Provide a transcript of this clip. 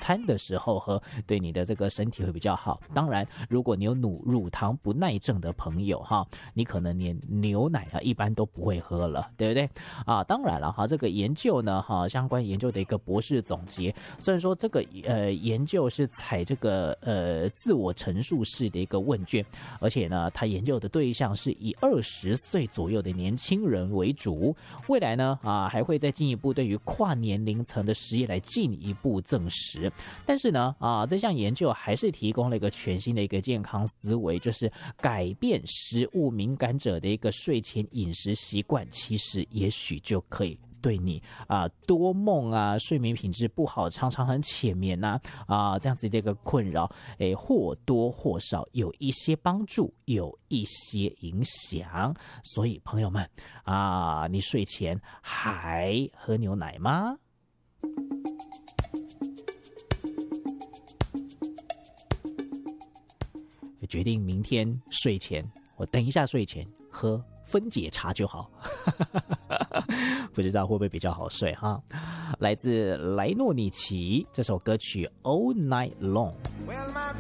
餐的时候喝，对你的这个身体会比较好。当然，如果你有乳糖不耐症的朋友哈，你可能连牛奶一般都不会喝了，对不对啊？当然了哈，这个研究呢相关研究的一个博士总结，虽然说这个研究是采这个自我陈述式的一个问卷，而且呢，他研究的对象是以20岁左右的年轻人为主。未来呢还会再进一步对于跨年龄层的实验来进一步证实。但是呢这项研究还是提供了一个全新的一个健康思维，就是改变食物敏感者的一个睡前饮食习惯，其实也许就可以对你多梦睡眠品质不好，常常很浅眠这样子的一个困扰或多或少有一些帮助，有一些影响。所以朋友们你睡前还喝牛奶吗？决定明天睡前，我等一下睡前喝分解茶就好不知道会不会比较好睡哈。来自莱诺尼奇这首歌曲 All Night Long。